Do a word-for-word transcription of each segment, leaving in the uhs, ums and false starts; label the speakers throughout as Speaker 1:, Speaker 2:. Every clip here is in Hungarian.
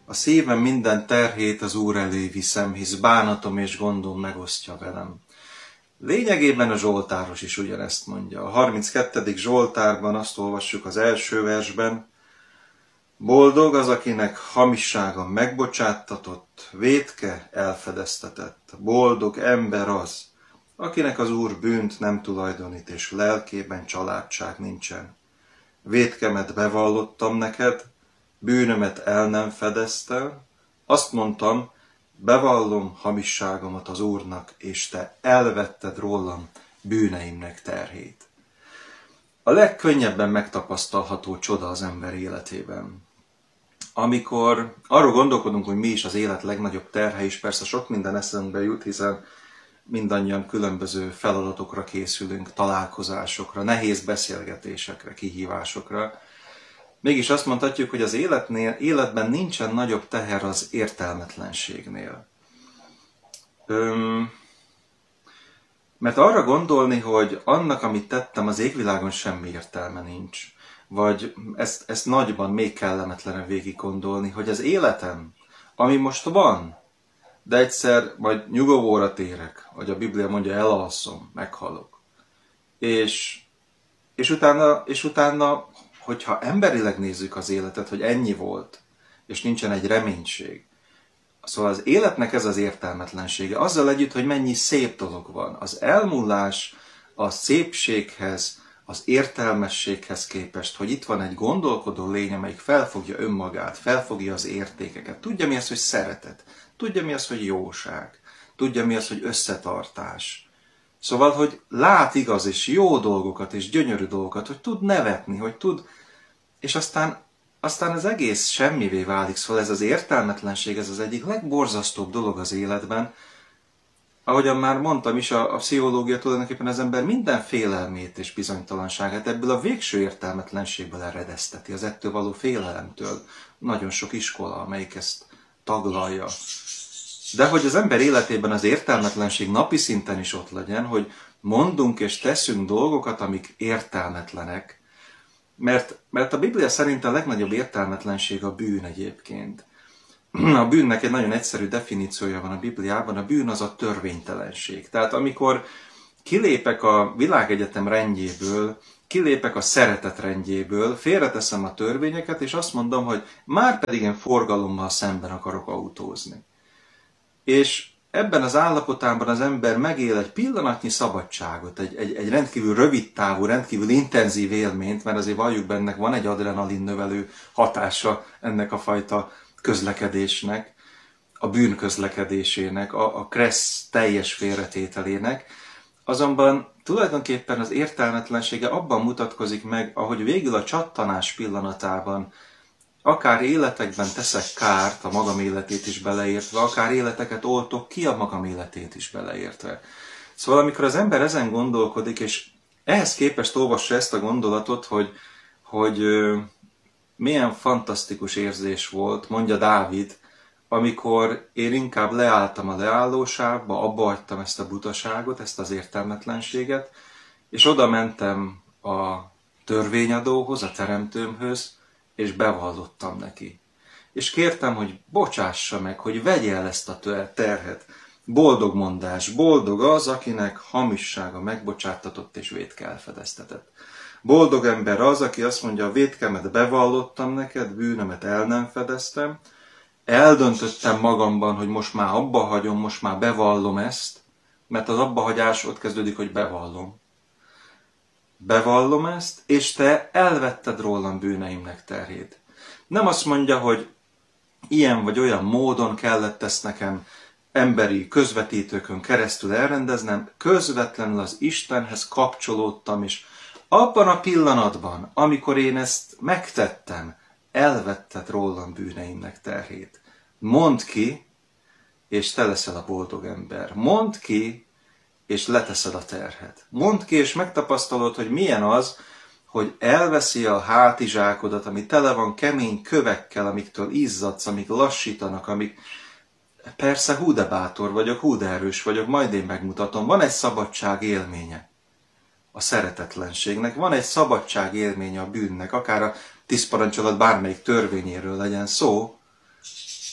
Speaker 1: A szívem minden terhét az Úr elé viszem, hisz bánatom és gondom megosztja velem. Lényegében a Zsoltáros is ugyanezt mondja. A harminckettedik Zsoltárban azt olvassuk az első versben: boldog az, akinek hamissága megbocsáttatott, vétke elfedeztetett. Boldog ember az, akinek az Úr bűnt nem tulajdonít, és lelkében családság nincsen. Vétkemet bevallottam neked, bűnömet el nem fedeztel, azt mondtam, bevallom hamisságomat az Úrnak, és te elvetted rólam bűneimnek terhét. A legkönnyebben megtapasztalható csoda az ember életében. Amikor arról gondolkodunk, hogy mi is az élet legnagyobb terhe, és persze sok minden eszünkbe jut, hiszen mindannyian különböző feladatokra készülünk, találkozásokra, nehéz beszélgetésekre, kihívásokra. Mégis azt mondhatjuk, hogy az életnél, életben nincsen nagyobb teher az értelmetlenségnél. Öm, mert arra gondolni, hogy annak, amit tettem, az égvilágon semmi értelme nincs. Vagy ezt, ezt nagyban még kellemetlenebb végig gondolni, hogy az életem, ami most van, de egyszer majd nyugovóra térek, hogy a Biblia mondja, elalszom, meghalok. És, és, utána, és utána, hogyha emberileg nézzük az életet, hogy ennyi volt, és nincsen egy reménység. Szóval az életnek ez az értelmetlensége, azzal együtt, hogy mennyi szép dolog van. Az elmúlás a szépséghez, az értelmességhez képest, hogy itt van egy gondolkodó lény, amelyik felfogja önmagát, felfogja az értékeket, tudja mi az, hogy szeretet, tudja mi az, hogy jóság, tudja mi az, hogy összetartás. Szóval, hogy lát igaz és jó dolgokat és gyönyörű dolgokat, hogy tud nevetni, hogy tud, és aztán, aztán az egész semmivé válik. Szóval ez az értelmetlenség, ez az egyik legborzasztóbb dolog az életben. Ahogyan már mondtam is, a, a pszichológia tulajdonképpen az ember minden félelmét és bizonytalanságát ebből a végső értelmetlenségből eredezteti, az ettől való félelemtől. Nagyon sok iskola, amelyik ezt taglalja. De hogy az ember életében az értelmetlenség napi szinten is ott legyen, hogy mondunk és teszünk dolgokat, amik értelmetlenek. Mert, mert a Biblia szerint a legnagyobb értelmetlenség a bűn egyébként. A bűnnek egy nagyon egyszerű definíciója van a Bibliában, a bűn az a törvénytelenség. Tehát amikor kilépek a világegyetem rendjéből, kilépek a szeretet rendjéből, félreteszem a törvényeket, és azt mondom, hogy már pedig én forgalommal szemben akarok autózni. És ebben az állapotában az ember megél egy pillanatnyi szabadságot, egy, egy, egy rendkívül rövid távú, rendkívül intenzív élményt, mert azért valljuk be, ennek van egy adrenalin növelő hatása ennek a fajta közlekedésnek, a bűn közlekedésének, a, a kressz teljes félretételének. Azonban tulajdonképpen az értelmetlensége abban mutatkozik meg, ahogy végül a csattanás pillanatában akár életekben teszek kárt, a magam életét is beleértve, akár életeket oltok ki a magam életét is beleértve. Szóval amikor az ember ezen gondolkodik, és ehhez képest olvassa ezt a gondolatot, hogy, hogy milyen fantasztikus érzés volt, mondja Dávid, amikor én inkább leálltam a leállósávba, abba hagytam ezt a butaságot, ezt az értelmetlenséget, és oda mentem a törvényadóhoz, a teremtőmhöz, és bevallottam neki. És kértem, hogy bocsássa meg, hogy vegye el ezt a terhet. Boldog mondás, boldog az, akinek hamissága megbocsáttatott és vétke elfedeztetett. Boldog ember az, aki azt mondja, a vétkemet bevallottam neked, bűnömet el nem fedeztem, eldöntöttem magamban, hogy most már abba hagyom, most már bevallom ezt, mert az abbahagyás ott kezdődik, hogy bevallom. Bevallom ezt, és te elvetted rólam bűneimnek terhét. Nem azt mondja, hogy ilyen vagy olyan módon kellett ezt nekem emberi közvetítőkön keresztül elrendeznem, közvetlenül az Istenhez kapcsolódtam, és abban a pillanatban, amikor én ezt megtettem, elvetted rólam bűneimnek terhét. Mondd ki, és te leszel a boldog ember. Mondd ki, és leteszed a terhet. Mondd ki, és megtapasztalod, hogy milyen az, hogy elveszi a hátizsákodat, ami tele van kemény kövekkel, amiktől izzadsz, amik lassítanak, amik... Persze hú de bátor vagyok, hú de erős vagyok, majd én megmutatom. Van egy szabadság élménye a szeretetlenségnek, van egy szabadság élménye a bűnnek, akár a tíz parancsolat bármelyik törvényéről legyen szó,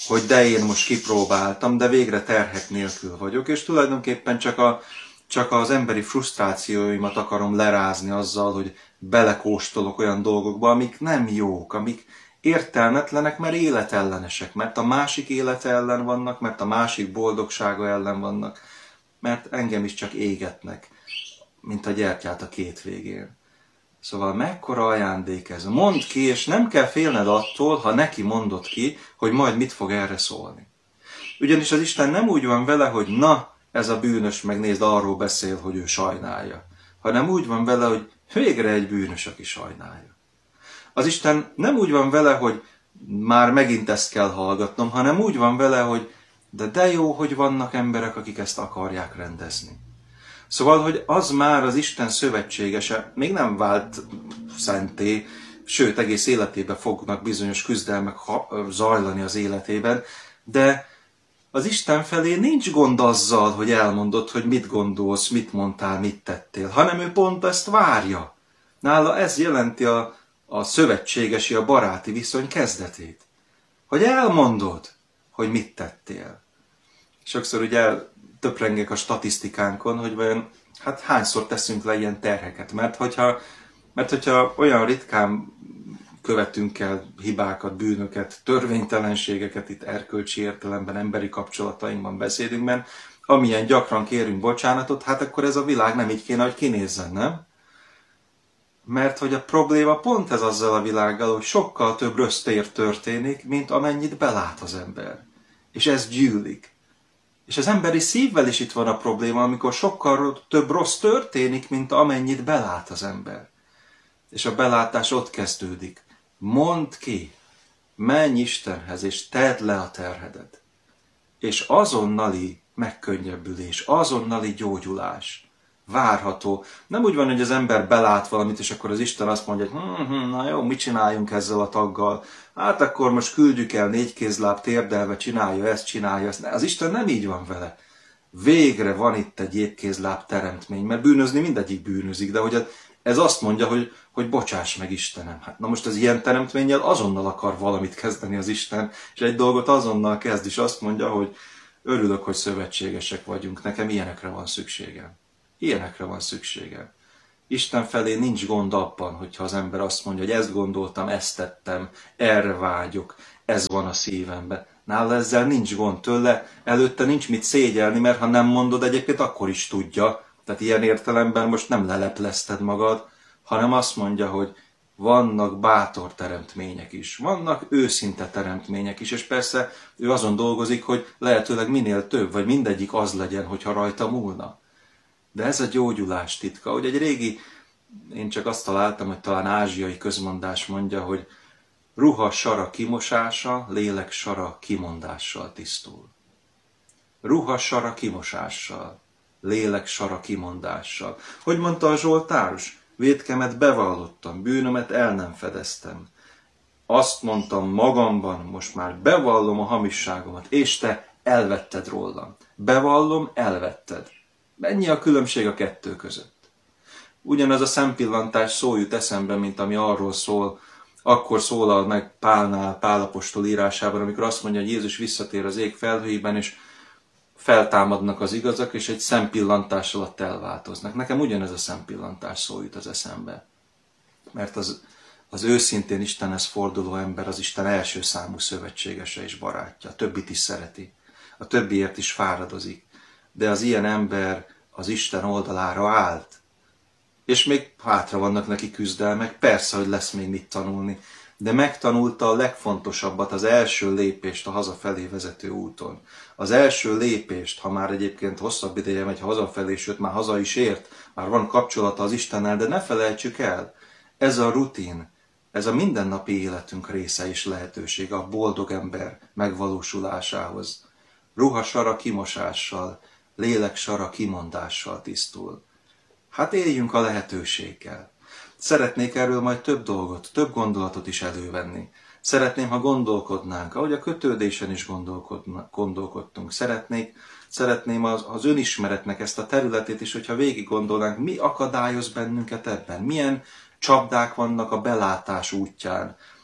Speaker 1: hogy de én most kipróbáltam, de végre terhek nélkül vagyok, és tulajdonképpen csak, a, csak az emberi frusztrációimat akarom lerázni azzal, hogy belekóstolok olyan dolgokba, amik nem jók, amik értelmetlenek, mert életellenesek, mert a másik élete ellen vannak, mert a másik boldogsága ellen vannak, mert engem is csak égetnek, mint a gyertyát a két végén. Szóval mekkora ajándék ez. Mondd ki, és nem kell félned attól, ha neki mondod ki, hogy majd mit fog erre szólni. Ugyanis az Isten nem úgy van vele, hogy na, ez a bűnös, megnézd, arról beszél, hogy ő sajnálja. Hanem úgy van vele, hogy végre egy bűnös, aki sajnálja. Az Isten nem úgy van vele, hogy már megint ezt kell hallgatnom, hanem úgy van vele, hogy de de jó, hogy vannak emberek, akik ezt akarják rendezni. Szóval, hogy az már az Isten szövetségese, még nem vált szenté, sőt, egész életében fognak bizonyos küzdelmek zajlani az életében, de az Isten felé nincs gond azzal, hogy elmondod, hogy mit gondolsz, mit mondtál, mit tettél, hanem ő pont ezt várja. Nála ez jelenti a, a szövetségesi, a baráti viszony kezdetét. Hogy elmondod, hogy mit tettél. Sokszor ugye töprengek a statisztikánkon, hogy vajon, hát hányszor teszünk le ilyen terheket. Mert hogyha, mert hogyha olyan ritkán követünk el hibákat, bűnöket, törvénytelenségeket itt erkölcsi értelemben, emberi kapcsolatainkban, beszédünkben, amilyen gyakran kérünk bocsánatot, hát akkor ez a világ nem így kéne, hogy kinézzen, nem? Mert hogy a probléma pont ez azzal a világgal, hogy sokkal több rossz tér történik, mint amennyit belát az ember. És ez gyűlik. És az emberi szívvel is itt van a probléma, amikor sokkal több rossz történik, mint amennyit belát az ember. És a belátás ott kezdődik. Mondd ki, menj Istenhez, és tedd le a terhedet. És azonnali megkönnyebbülés, azonnali gyógyulás várható. Nem úgy van, hogy az ember belát valamit, és akkor az Isten azt mondja, hogy hm, hm, na jó, mit csináljunk ezzel a taggal? Hát akkor most küldjük el négykézláb térdelve, csinálja ezt, csinálja ezt. Az Isten nem így van vele. Végre van itt egy étkézláb teremtmény, mert bűnözni mindegyik bűnözik, de hogy ez azt mondja, hogy, hogy bocsáss meg Istenem. Hát na most az ilyen teremtménnyel azonnal akar valamit kezdeni az Isten, és egy dolgot azonnal kezd, és azt mondja, hogy örülök, hogy szövetségesek vagyunk, nekem ilyenekre van szükségem. Ilyenekre van szükségem. Isten felé nincs gond abban, hogyha az ember azt mondja, hogy ezt gondoltam, ezt tettem, erre vágyok, ez van a szívemben. Nála ezzel nincs gond tőle, előtte nincs mit szégyelni, mert ha nem mondod, egyébként akkor is tudja. Tehát ilyen értelemben most nem leleplezted magad, hanem azt mondja, hogy vannak bátor teremtmények is, vannak őszinte teremtmények is, és persze ő azon dolgozik, hogy lehetőleg minél több, vagy mindegyik az legyen, hogyha rajta múlna. De ez a gyógyulás titka, hogy egy régi, én csak azt találtam, hogy talán ázsiai közmondás mondja, hogy ruha sara kimosása, lélek sara kimondással tisztul. Ruha sara kimosással, lélek sara kimondással. Hogy mondta a Zsoltáros? Vétkemet bevallottam, bűnömet el nem fedeztem. Azt mondtam magamban, most már bevallom a hamisságomat, és te elvetted rólam. Bevallom, elvetted. Mennyi a különbség a kettő között? Ugyanaz a szempillantás szó jut eszembe, mint ami arról szól, akkor szólal meg Pálnál, Pál apostol írásában, amikor azt mondja, hogy Jézus visszatér az ég felhőiben, és feltámadnak az igazak, és egy szempillantás alatt elváltoznak. Nekem ugyanez a szempillantás szó jut az eszembe. Mert az, az őszintén Istenhez forduló ember az Isten első számú szövetségese és barátja. A többit is szereti. A többiért is fáradozik. De az ilyen ember az Isten oldalára állt. És még hátra vannak neki küzdelmek, persze, hogy lesz még mit tanulni. De megtanulta a legfontosabbat, az első lépést a hazafelé vezető úton. Az első lépést, ha már egyébként hosszabb ideje megy hazafelé, sőt már haza is ért, már van kapcsolata az Istennel, de ne felejtsük el, ez a rutin, ez a mindennapi életünk része és lehetősége a boldog ember megvalósulásához. Ruha sara kimosással, lélek sara kimondással tisztul. Hát éljünk a lehetőséggel. Szeretnék erről majd több dolgot, több gondolatot is elővenni. Szeretném, ha gondolkodnánk, ahogy a kötődésen is gondolkodtunk. Szeretnék, szeretném az, az önismeretnek ezt a területét is, hogyha végig gondolnánk, mi akadályoz bennünket ebben, milyen csapdák vannak a belátás útján,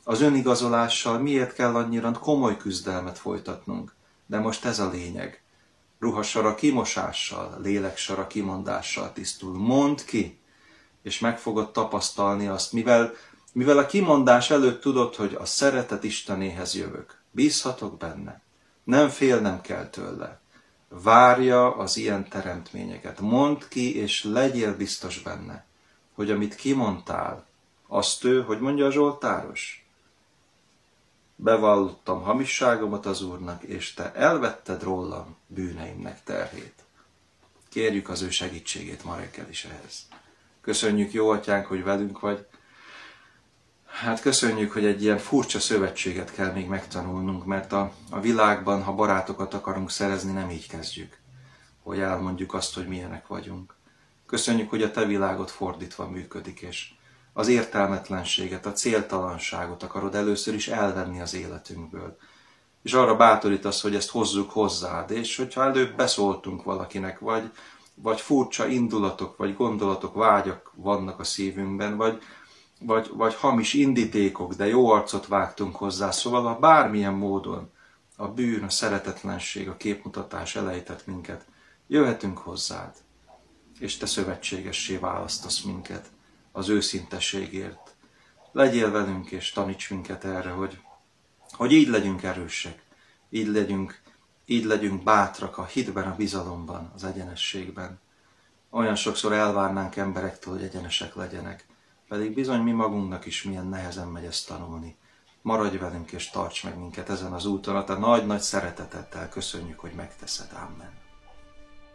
Speaker 1: Az önigazolással miért kell annyira komoly küzdelmet folytatnunk? De most ez a lényeg. Ruhasara kimosással, léleksara kimondással tisztul. Mondd ki, és meg fogod tapasztalni azt, mivel, mivel a kimondás előtt tudod, hogy a szeretet Istenéhez jövök. Bízhatok benne. Nem félnem kell tőle. Várja az ilyen teremtményeket. Mondd ki, és legyél biztos benne, hogy amit kimondtál, azt ő, hogy mondja a Zsoltáros? Bevallottam hamisságomat az Úrnak, és te elvetted rólam bűneimnek terhét. Kérjük az ő segítségét ma reggel is ehhez. Köszönjük, jó atyánk, hogy velünk vagy. Hát köszönjük, hogy egy ilyen furcsa szövetséget kell még megtanulnunk, mert a, a világban, ha barátokat akarunk szerezni, nem így kezdjük, hogy elmondjuk azt, hogy milyenek vagyunk. Köszönjük, hogy a te világod fordítva működik, és az értelmetlenséget, a céltalanságot akarod először is elvenni az életünkből. És arra bátorítasz, hogy ezt hozzuk hozzád, és hogyha előbb beszóltunk valakinek, vagy, vagy furcsa indulatok, vagy gondolatok, vágyak vannak a szívünkben, vagy, vagy, vagy hamis indítékok, de jó arcot vágtunk hozzá, szóval a bármilyen módon a bűn, a szeretetlenség, a képmutatás elejtett minket, jöhetünk hozzád, és te szövetségessé választasz minket az őszinteségért. Legyél velünk, és taníts minket erre, hogy, hogy így legyünk erősek, így legyünk, így legyünk bátrak a hitben, a bizalomban, az egyenességben. Olyan sokszor elvárnánk emberektől, hogy egyenesek legyenek, pedig bizony mi magunknak is milyen nehezen megy ezt tanulni. Maradj velünk és tarts meg minket ezen az úton, a te nagy-nagy szereteteddel köszönjük, hogy megteszed. Amen.